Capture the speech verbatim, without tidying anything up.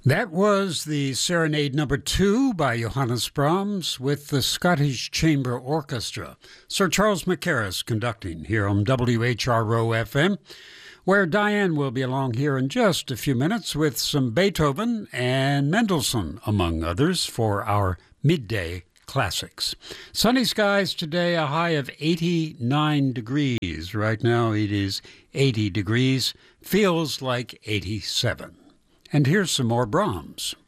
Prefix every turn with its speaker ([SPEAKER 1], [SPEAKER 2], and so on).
[SPEAKER 1] That was the Serenade Number Two by Johannes Brahms with the Scottish Chamber Orchestra. Sir Charles Mackerras conducting here on W H R O F M, where Diane will be along here in just a few minutes with some Beethoven and Mendelssohn, among others, for our midday classics. Sunny skies today, a high of eighty-nine degrees. Right now it is eighty degrees, feels like eighty-seven. And here's some more Brahms.